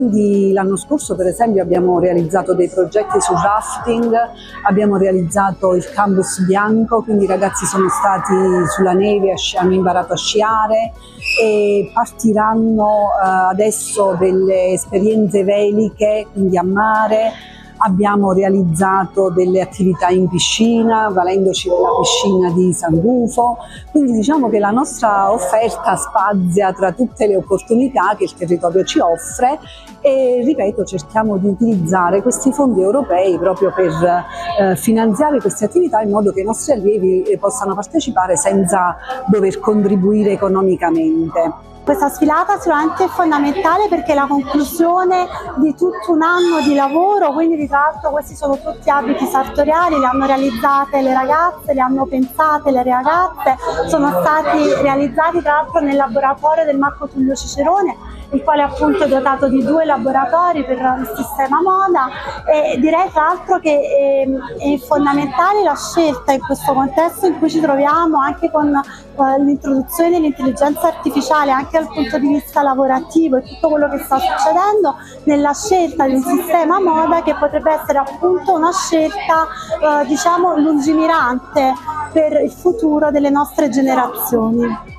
Quindi l'anno scorso per esempio abbiamo realizzato dei progetti sul rafting, abbiamo realizzato il campus bianco, quindi i ragazzi sono stati sulla neve, hanno imparato a sciare e partiranno adesso delle esperienze veliche, quindi a mare. Abbiamo realizzato delle attività in piscina, valendoci della piscina di San Rufo, quindi diciamo che la nostra offerta spazia tra tutte le opportunità che il territorio ci offre e, ripeto, cerchiamo di utilizzare questi fondi europei proprio per finanziare queste attività in modo che i nostri allievi possano partecipare senza dover contribuire economicamente. Questa sfilata sicuramente è fondamentale perché è la conclusione di tutto un anno di lavoro, quindi tra l'altro questi sono tutti abiti sartoriali, li hanno realizzate le ragazze, li hanno pensate le ragazze, sono stati realizzati tra l'altro nel laboratorio del Marco Tullio Cicerone, il quale appunto è dotato di 2 laboratori per il sistema moda, e direi tra l'altro che è fondamentale la scelta in questo contesto in cui ci troviamo anche con l'introduzione dell'intelligenza artificiale anche dal punto di vista lavorativo e tutto quello che sta succedendo nella scelta di un sistema moda che potrebbe essere appunto una scelta diciamo lungimirante per il futuro delle nostre generazioni.